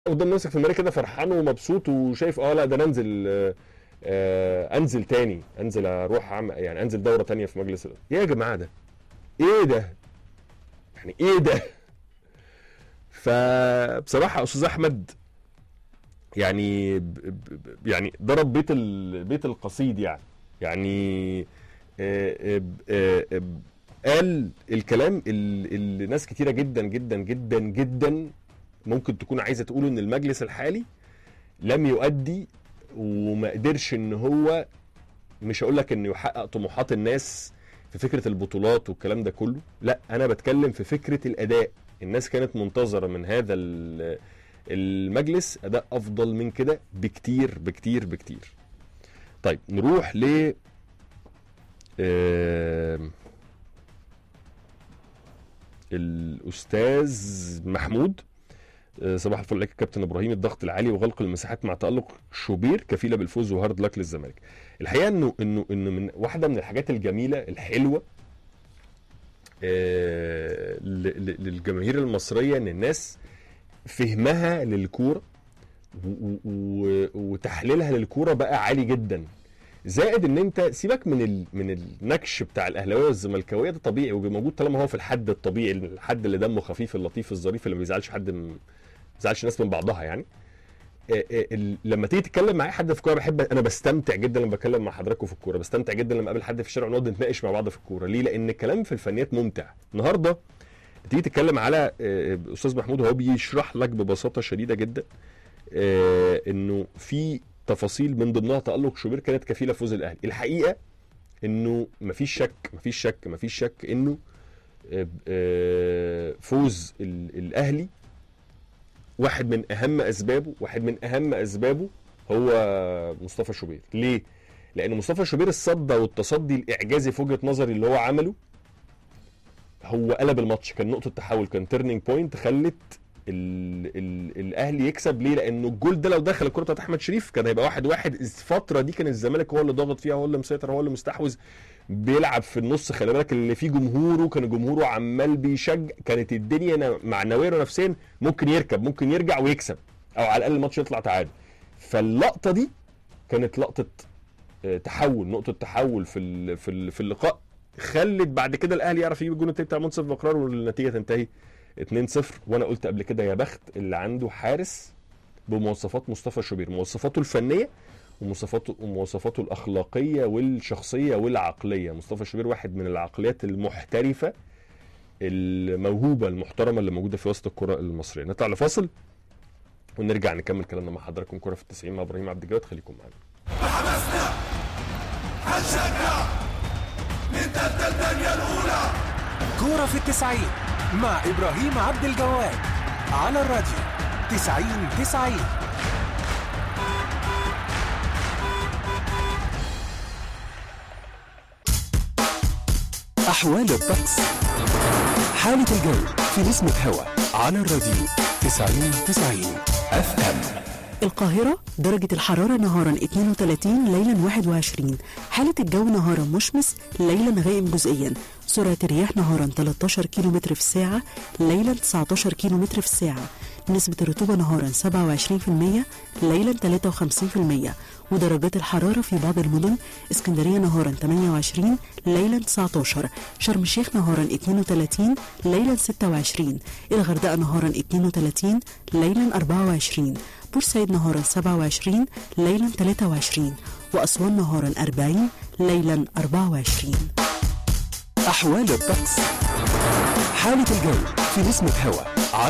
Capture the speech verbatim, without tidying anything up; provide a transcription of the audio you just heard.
قدام نفسك في المرايه كده فرحان ومبسوط وشايف اه لا ده انا انزل آه آه انزل تاني، انزل اروح أعمل يعني انزل دوره تانيه في مجلس. ايه يا جماعه ده؟ ايه ده؟ يعني ايه ده؟ فبصراحه استاذ احمد يعني ب ب يعني ضرب بيت ال بيت القصيد يعني يعني آه آه آه قال الكلام اللي ناس كتيره جدا جدا جدا جدا ممكن تكون عايزه تقول ان المجلس الحالي لم يؤدي وما قدرش ان هو، مش هقول لك انه يحقق طموحات الناس في فكره البطولات والكلام ده كله، لا انا بتكلم في فكره الاداء. الناس كانت منتظره من هذا المجلس اداء افضل من كده بكتير بكتير بكتير. طيب نروح ل الاستاذ محمود. صباح الفل عليك كابتن ابراهيم. الضغط العالي وغلق المساحات مع تألق شوبير كفيله بالفوز وهارد لك للزمالك. الحقيقه انه انه انه من واحده من الحاجات الجميله الحلوه آه للجماهير المصريه ان الناس فهمها للكوره وتحليلها للكوره بقى عالي جدا. زائد ان انت سيبك من ال من النكش بتاع الاهلاويه والزملكاويه، ده طبيعي وموجود طالما هو في الحد الطبيعي، الحد اللي دمه خفيف اللطيف الظريف اللي ما بيزعلش حد ما بيزعلش الناس من بعضها يعني. آآ آآ لما تيجي تتكلم مع اي حد في الكوره، بحب انا بستمتع جدا لما بتكلم مع حضراتكم في الكوره، بستمتع جدا لما اقابل حد في الشارع ونقعد نتناقش مع بعض في الكوره. ليه؟ لان الكلام في الفنيات ممتع. النهارده تيجي تتكلم على استاذ محمود هو بيشرح لك ببساطه شديده جدا انه في تفاصيل من ضمنها تألق شوبير كانت كفيله فوز الاهلي. الحقيقه انه مفيش شك مفيش شك مفيش شك انه فوز الاهلي واحد من اهم اسبابه واحد من اهم اسبابه هو مصطفى شوبير. ليه؟ لان مصطفى شوبير الصد والتصدي الاعجازي في وجهه نظري اللي هو عمله هو قلب الماتش، كان نقطه تحول، كان تيرنينج بوينت خلت ال ال الاهلي يكسب. ليه؟ لانه الجول ده لو دخل الكره بتاعت احمد شريف كان هيبقى واحد واحد. الفتره دي كان الزمالك هو اللي ضاغط فيها، هو اللي مسيطر، هو اللي مستحوذ، بيلعب في النص. خلي بالك اللي فيه جمهوره، كان جمهوره عمال بيشجع، كانت الدنيا معنويا ونفسيا ممكن يركب ممكن يرجع ويكسب او على الاقل الماتش يطلع تعادل. فاللقطه دي كانت لقطه تحول، نقطه تحول في في في اللقاء، خلت بعد كده الاهلي يعرف يجيب الجون التاني بتاع منصف بقرار والنتيجه تنتهي اتنين صفر. وانا قلت قبل كده يا بخت اللي عنده حارس بمواصفات مصطفى شوبير، مواصفاته الفنيه ومواصفاته ومواصفاته الاخلاقيه والشخصيه والعقليه. مصطفى شوبير واحد من العقليات المحترفه الموهوبه المحترمه اللي موجوده في وسط الكره المصريه. نطلع لفاصل ونرجع نكمل كلامنا مع حضراتكم. كره في التسعين مع ابراهيم عبد الجواد، خليكم معانا. حماسنا هنشجع نبدا الدنيا الاولى. كره في التسعين مع ابراهيم عبد الجواد على الراديو تسعين تسعين. أحوال الطقس، حالة الجو في نسمة هوا على الراديو تسعين تسعين اف ام. القاهرة درجة الحرارة نهارا اثنين وثلاثين، ليلا واحد وعشرين. حالة الجو نهارا مشمس، ليلا غائم جزئيا. سرعة الرياح نهارا ثلاثة عشر كيلومتر في الساعة، ليلا تسعة عشر كيلومتر في الساعة. نسبة الرطوبة نهارا سبعة وعشرين بالمية، ليلا ثلاثة وخمسين بالمية. ودرجات الحرارة في بعض المدن: اسكندرية نهارا ثمانية وعشرين، ليلا تسعة عشر. شرم الشيخ نهارا اثنين وثلاثين، ليلا ستة وعشرين. الغردقة نهارا اثنين وثلاثين، ليلا أربعة وعشرين. بورسعيد نهارا سبعة وعشرين، ليلا ثلاثة وعشرين. وأسوان نهارا أربعين، ليلا أربعة وعشرين. أحوال الطقس، حالة الجو في نسمة هوا